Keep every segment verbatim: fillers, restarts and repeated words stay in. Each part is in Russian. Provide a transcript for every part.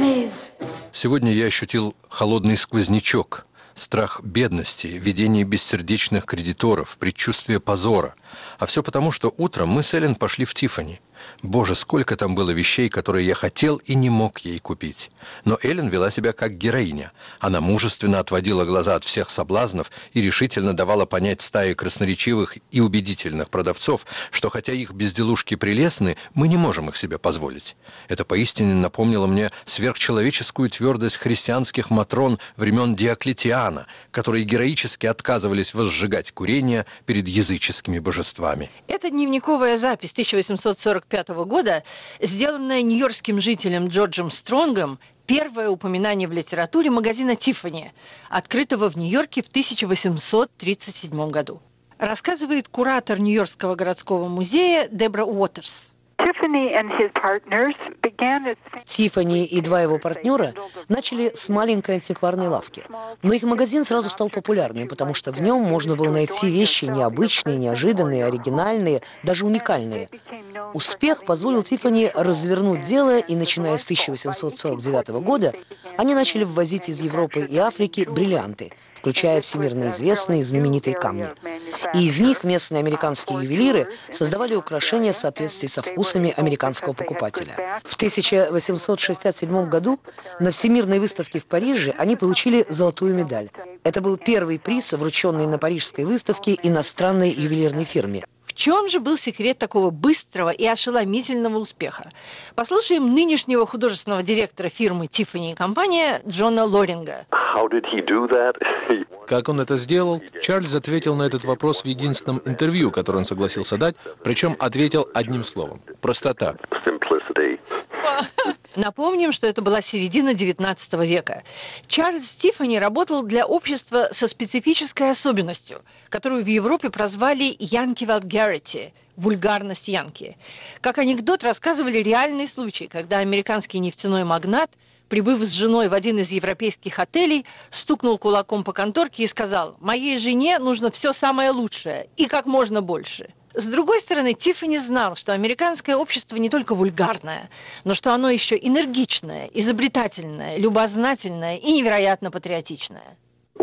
Сегодня я ощутил холодный сквознячок, страх бедности, видение бессердечных кредиторов, предчувствие позора. А все потому, что утром мы с Эллен пошли в Тиффани. Боже, сколько там было вещей, которые я хотел и не мог ей купить. Но Эллен вела себя как героиня. Она мужественно отводила глаза от всех соблазнов и решительно давала понять стае красноречивых и убедительных продавцов, что хотя их безделушки прелестны, мы не можем их себе позволить. Это поистине напомнило мне сверхчеловеческую твердость христианских матрон времен Диоклетиана, которые героически отказывались возжигать курение перед языческими божествами. Это дневниковая запись тысяча восемьсот сорок пятого года, сделанная нью-йоркским жителем Джорджем Стронгом, первое упоминание в литературе магазина «Тиффани», открытого в Нью-Йорке в тысяча восемьсот тридцать седьмом году. Рассказывает куратор Нью-Йоркского городского музея Дебра Уотерс. Тиффани и два его партнера начали с маленькой антикварной лавки. Но их магазин сразу стал популярным, потому что в нем можно было найти вещи необычные, неожиданные, оригинальные, даже уникальные. Успех позволил Тиффани развернуть дело, и начиная с тысяча восемьсот сорок девятого года они начали ввозить из Европы и Африки бриллианты, включая всемирно известные знаменитые камни. И из них местные американские ювелиры создавали украшения в соответствии со вкусами американского покупателя. В тысяча восемьсот шестьдесят седьмом году на Всемирной выставке в Париже они получили золотую медаль. Это был первый приз, врученный на парижской выставке иностранной ювелирной фирме. В чем же был секрет такого быстрого и ошеломительного успеха? Послушаем нынешнего художественного директора фирмы «Тиффани и компания» Джона Лоринга. Как он это сделал? Чарльз ответил на этот вопрос в единственном интервью, которое он согласился дать, причем ответил одним словом – простота. Напомним, что это была середина девятнадцатого века. Чарльз Тиффани работал для общества со специфической особенностью, которую в Европе прозвали «янки vulgarity» – вульгарность янки. Как анекдот рассказывали реальный случай, когда американский нефтяной магнат, прибыв с женой в один из европейских отелей, стукнул кулаком по конторке и сказал: «Моей жене нужно все самое лучшее и как можно больше». С другой стороны, Тиффани знал, что американское общество не только вульгарное, но что оно еще энергичное, изобретательное, любознательное и невероятно патриотичное.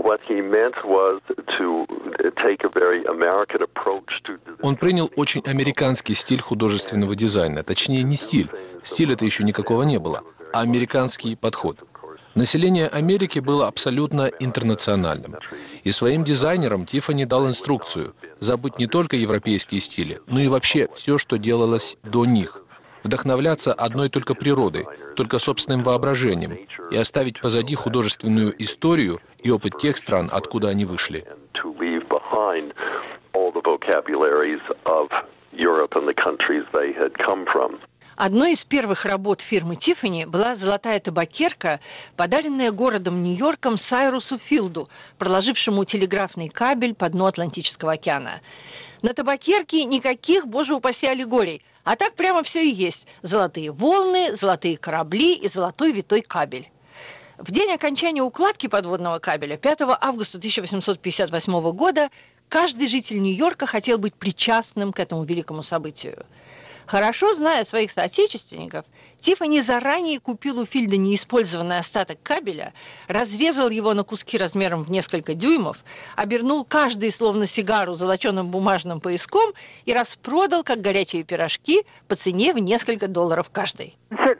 Он принял очень американский стиль художественного дизайна. Точнее, не стиль. Стиль это еще никакого не было, а американский подход. Население Америки было абсолютно интернациональным. И своим дизайнерам Тиффани дал инструкцию забыть не только европейские стили, но и вообще все, что делалось до них. Вдохновляться одной только природой, только собственным воображением и оставить позади художественную историю и опыт тех стран, откуда они вышли. Одной из первых работ фирмы Тиффани была золотая табакерка, подаренная городом Нью-Йорком Сайрусу Филду, проложившему телеграфный кабель по дну Атлантического океана. На табакерке никаких, боже упаси, аллегорий, а так прямо все и есть. Золотые волны, золотые корабли и золотой витой кабель. В день окончания укладки подводного кабеля, пятого августа тысяча восемьсот пятьдесят восьмого года, каждый житель Нью-Йорка хотел быть причастным к этому великому событию. Хорошо зная своих соотечественников, Тиффани заранее купил у Филда неиспользованный остаток кабеля, разрезал его на куски размером в несколько дюймов, обернул каждый словно сигару золоченым бумажным пояском и распродал, как горячие пирожки, по цене в несколько долларов каждый.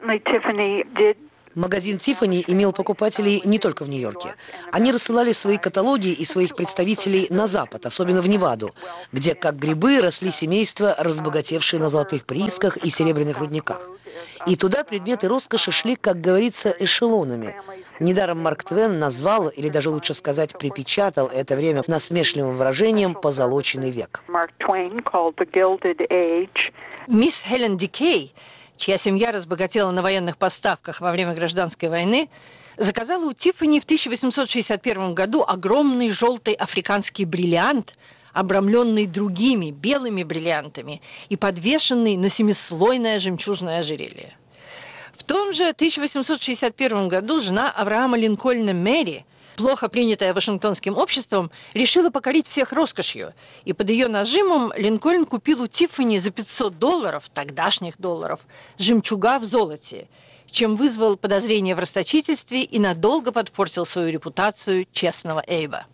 Магазин Тиффани имел покупателей не только в Нью-Йорке. Они рассылали свои каталоги и своих представителей на Запад, особенно в Неваду, где, как грибы, росли семейства, разбогатевшие на золотых приисках и серебряных рудниках. И туда предметы роскоши шли, как говорится, эшелонами. Недаром Марк Твен назвал, или даже лучше сказать, припечатал это время насмешливым выражением «позолоченный век». Мисс Хелен Дикей, чья семья разбогатела на военных поставках во время гражданской войны, заказала у Тиффани в тысяча восемьсот шестьдесят первом году огромный желтый африканский бриллиант, обрамленный другими белыми бриллиантами и подвешенный на семислойное жемчужное ожерелье. В том же тысяча восемьсот шестьдесят первом году жена Авраама Линкольна Мэри плохо принятая Вашингтонским обществом, решила покорить всех роскошью. И под ее нажимом Линкольн купил у Тиффани за пятьсот долларов, тогдашних долларов, жемчуга в золоте, чем вызвал подозрения в расточительстве и надолго подпортил свою репутацию честного Эйба.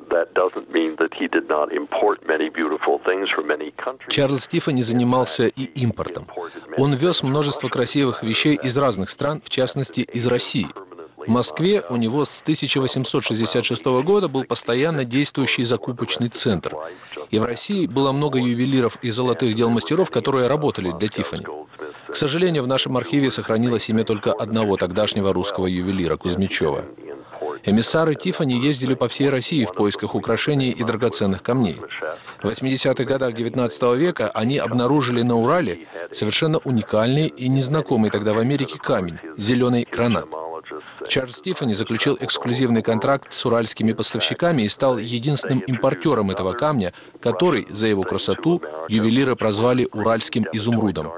Чарльз Тиффани занимался и импортом. Он вез множество красивых вещей из разных стран, в частности, из России. В Москве у него с тысяча восемьсот шестьдесят шестого года был постоянно действующий закупочный центр. И в России было много ювелиров и золотых дел мастеров, которые работали для Тиффани. К сожалению, в нашем архиве сохранилось имя только одного тогдашнего русского ювелира – Кузьмичева. Эмиссары Тиффани ездили по всей России в поисках украшений и драгоценных камней. В восьмидесятых годах девятнадцатого века они обнаружили на Урале совершенно уникальный и незнакомый тогда в Америке камень – зеленый гранат. Чарльз Тиффани заключил эксклюзивный контракт с уральскими поставщиками и стал единственным импортером этого камня, который за его красоту ювелиры прозвали уральским изумрудом.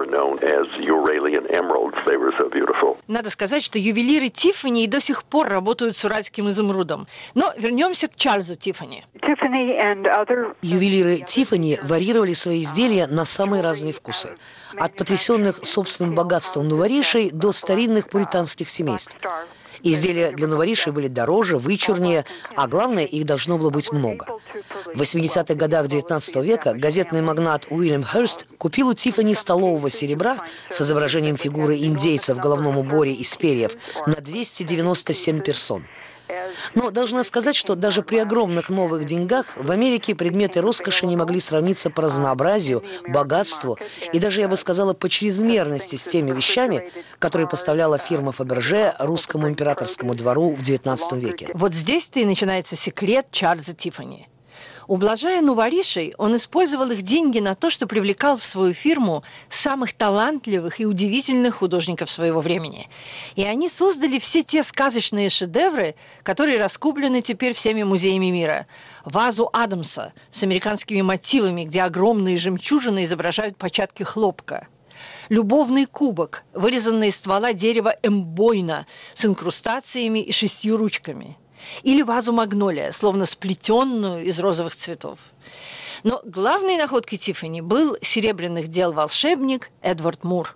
Надо сказать, что ювелиры Тиффани и до сих пор работают с уральским изумрудом. Но вернемся к Чарльзу Тиффани. Ювелиры Тиффани варьировали свои изделия на самые разные вкусы. От потрясенных собственным богатством новоришей до старинных пуританских семейств. Изделия для новоришей были дороже, вычурнее, а главное, их должно было быть много. В восьмидесятых годах девятнадцатого века газетный магнат Уильям Херст купил у Тиффани столового серебра с изображением фигуры индейца в головном уборе из перьев на двести девяносто семь персон. Но должна сказать, что даже при огромных новых деньгах в Америке предметы роскоши не могли сравниться по разнообразию, богатству и даже, я бы сказала, по чрезмерности с теми вещами, которые поставляла фирма Фаберже русскому императорскому двору в девятнадцатом веке. Вот здесь-то и начинается секрет Чарльза Тиффани. Ублажая новоришей, он использовал их деньги на то, что привлекал в свою фирму самых талантливых и удивительных художников своего времени. И они создали все те сказочные шедевры, которые раскуплены теперь всеми музеями мира. Вазу Адамса с американскими мотивами, где огромные жемчужины изображают початки хлопка. Любовный кубок, вырезанный из ствола дерева эмбойна с инкрустациями и шестью ручками. Или вазу магнолия, словно сплетенную из розовых цветов. Но главной находкой Тиффани был серебряных дел волшебник Эдвард Мур.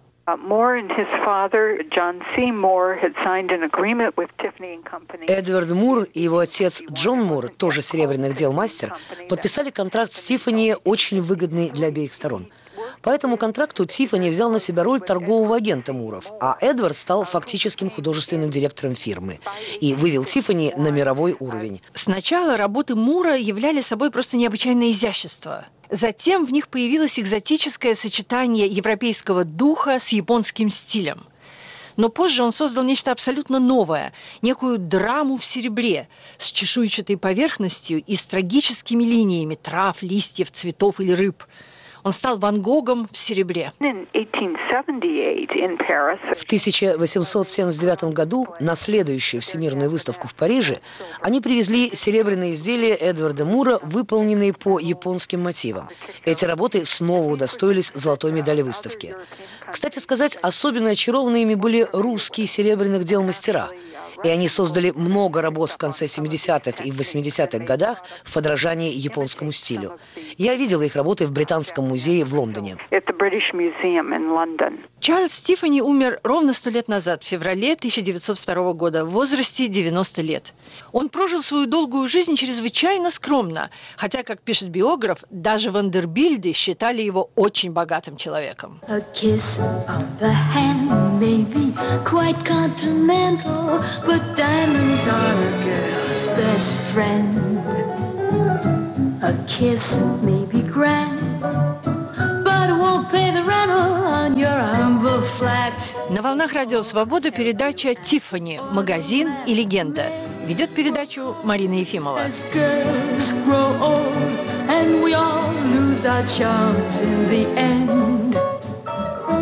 Эдвард Мур и его отец Джон Мур, тоже серебряных дел мастер, подписали контракт с Тиффани, очень выгодный для обеих сторон. По этому контракту Тиффани взял на себя роль торгового агента Муров, а Эдвард стал фактическим художественным директором фирмы и вывел Тиффани на мировой уровень. Сначала работы Мура являли собой просто необычайное изящество. Затем в них появилось экзотическое сочетание европейского духа с японским стилем. Но позже он создал нечто абсолютно новое, некую драму в серебре, с чешуйчатой поверхностью и с трагическими линиями трав, листьев, цветов или рыб. Он стал Ван Гогом в серебре. В тысяча восемьсот семьдесят девятом году на следующую всемирную выставку в Париже они привезли серебряные изделия Эдварда Мура, выполненные по японским мотивам. Эти работы снова удостоились золотой медали выставки. Кстати сказать, особенно очарованными были русские серебряных дел мастера. И они создали много работ в конце семидесятых и восьмидесятых годах в подражании японскому стилю. Я видела их работы в Британском музее в Лондоне. Чарльз Тиффани умер ровно сто лет назад, в феврале тысяча девятьсот второго года, в возрасте девяноста лет. Он прожил свою долгую жизнь чрезвычайно скромно, хотя, как пишет биограф, даже Вандербильды считали его очень богатым человеком. But diamonds are a girl's best friend. A kiss may be grand, but it won't pay the rental on your humble flat. На волнах Радио Свобода передача «Тиффани. Магазин и легенда». Ведет передачу Марина Ефимова. As girls grow old and we all lose our charms in the end.